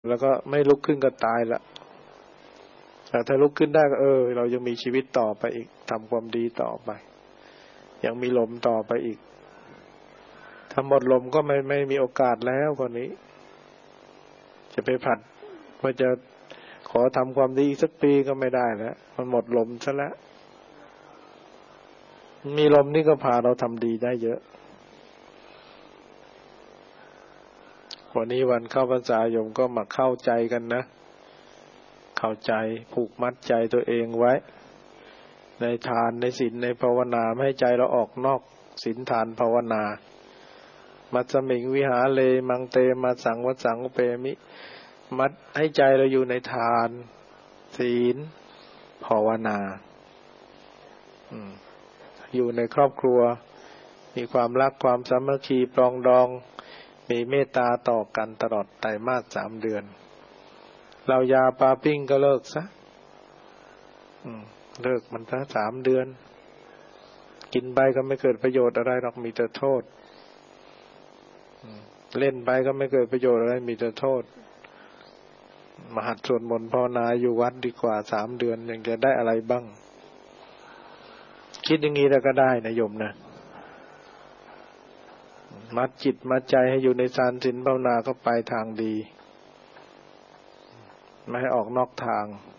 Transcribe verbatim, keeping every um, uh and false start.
แล้วก็ไม่ลุกขึ้นก็ตายละแต่ถ้าลุกขึ้นได้ก็เออเรายังมีชีวิตต่อไปอีกทำความดีต่อไปยังมีลมต่อไปอีกถ้าหมดลมก็ไม่ไม่มีโอกาสแล้วคนนี้จะไปผัดว่าจะขอทำความดีอีกสักปีก็ไม่ได้แล้วมันหมดลมซะแล้วมีลมนี่ก็พาเราทำดีได้เยอะวันนี้วันเข้าพรรษาโยมก็มาเข้าใจกันนะเข้าใจผูกมัดใจตัวเองไว้ในทานในศีลในภาวนาไม่ให้ใจเราออกนอกศีลทานภาวนามัจสมิงวิหาเลมังเตมาสังวสังเปมิมัดให้ใจเราอยู่ในทานศีลภาวนาอยู่ในครอบครัวมีความรักความสามัคคีปรองดองมีเมตตาต่อกันตลอดไตรมาสสามเดือนเรายาปาปิ้งก็เลิกซะเลิกมันซะสามเดือนกินไปก็ไม่เกิดประโยชน์อะไรหรอกมีแต่โทษเล่นไปก็ไม่เกิดประโยชน์อะไรมีแต่โทษมหัดสวดมนต์ภาวนาอยู่วัดดีกว่าสามเดือนยังจะได้อะไรบ้างคิดอย่างนี้แล้วก็ได้นะโยมนะมัดจิตมัดใจให้อยู่ในฌานศีลภาวนาก็ไปทางดีไม่ให้ออกนอกทาง